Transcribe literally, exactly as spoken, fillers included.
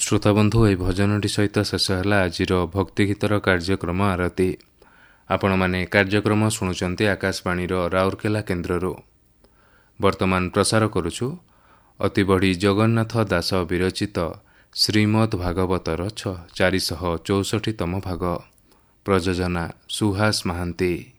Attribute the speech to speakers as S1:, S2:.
S1: ଶ୍ରୋତାବନ୍ଧୁ, ଏହି ଭଜନଟି ସହିତ ଶେଷ ହେଲା ଆଜିର ଭକ୍ତିଗୀତର କାର୍ଯ୍ୟକ୍ରମ ଆରତି। ଆପଣମାନେ କାର୍ଯ୍ୟକ୍ରମ ଶୁଣୁଛନ୍ତି ଆକାଶବାଣୀର ରାଉରକେଲା କେନ୍ଦ୍ରରୁ। ବର୍ତ୍ତମାନ ପ୍ରସାର କରୁଛୁ ଅତିବଡ଼ି ଜଗନ୍ନାଥ ଦାସ ବିରଚିତ ଶ୍ରୀମଦ୍ ଭାଗବତର ଚାରିଶହ ଚଉଷଠିତମ ଭାଗ। ପ୍ରଯୋଜନା ସୁହାସ ମହାନ୍ତି।